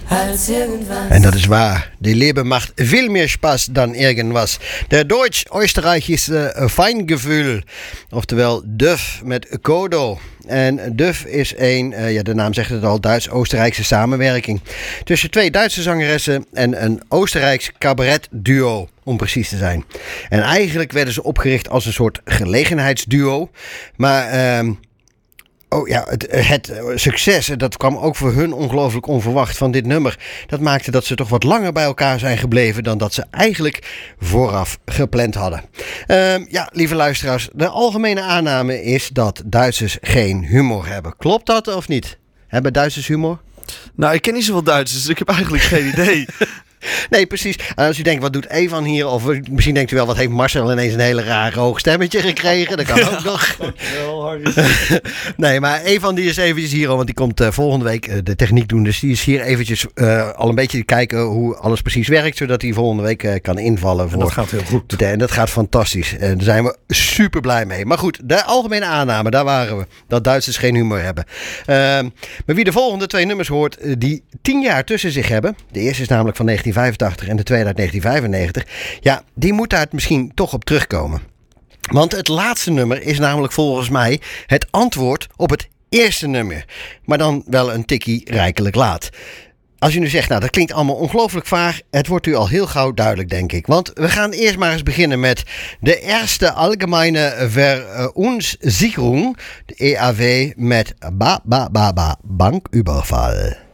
als irgendwas. En dat is waar. Die Leben macht veel meer Spaß dan irgendwas. De Deutsch-Österreichische Feingefühl. Oftewel DUF met Kodo. En DUF is de naam zegt het al, Duits-Oostenrijkse samenwerking. Tussen twee Duitse zangeressen en een Oostenrijks cabaretduo, om precies te zijn. En eigenlijk werden ze opgericht als een soort gelegenheidsduo. Maar het succes, dat kwam ook voor hun ongelooflijk onverwacht van dit nummer. Dat maakte dat ze toch wat langer bij elkaar zijn gebleven dan dat ze eigenlijk vooraf gepland hadden. Lieve luisteraars, de algemene aanname is dat Duitsers geen humor hebben. Klopt dat of niet? Hebben Duitsers humor? Nou, ik ken niet zoveel Duitsers, dus ik heb eigenlijk geen idee. Nee, precies. Als u denkt, wat doet Evan hier? Of misschien denkt u wel, wat heeft Marcel ineens een hele raar hoog stemmetje gekregen? Dat kan ook nog. Dankjewel, Harry. Nee, maar Evan die is eventjes hier, want die komt volgende week de techniek doen. Dus die is hier eventjes al een beetje kijken hoe alles precies werkt. Zodat hij volgende week kan invallen. En dat gaat heel goed. En dat gaat fantastisch. En daar zijn we super blij mee. Maar goed, de algemene aanname, daar waren we. Dat Duitsers geen humor hebben. Maar wie de volgende twee nummers hoort die 10 jaar tussen zich hebben. De eerste is namelijk van 1985 en de tweede uit 1995. Ja, die moet daar misschien toch op terugkomen. Want het laatste nummer is namelijk volgens mij het antwoord op het eerste nummer. Maar dan wel een tikkie rijkelijk laat. Als u nu zegt, nou dat klinkt allemaal ongelooflijk vaag. Het wordt u al heel gauw duidelijk, denk ik. Want we gaan eerst maar eens beginnen met de Eerste Allgemeine Verunsicherung. De EAV met Banküberfall.